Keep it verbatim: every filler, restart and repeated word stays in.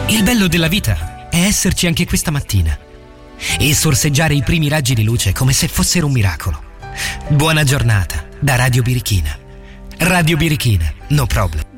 Il bello della vita è esserci anche questa mattina e sorseggiare i primi raggi di luce come se fossero un miracolo. Buona giornata da Radio Birichina. Radio Birichina, no problem.